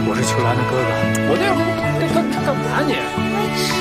我是秋兰的哥哥。我那会儿干嘛你？